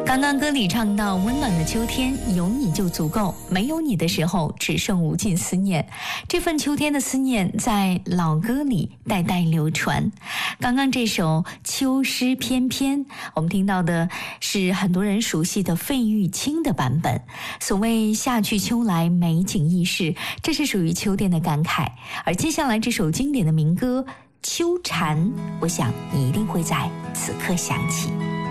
刚刚歌里唱到温暖的秋天，有你就足够，没有你的时候只剩无尽思念。这份秋天的思念在老歌里代代流传。刚刚这首秋诗翩翩，我们听到的是很多人熟悉的费玉清的版本。所谓夏去秋来，美景易逝，这是属于秋天的感慨。而接下来这首经典的民歌《秋蝉》，我想你一定会在此刻想起。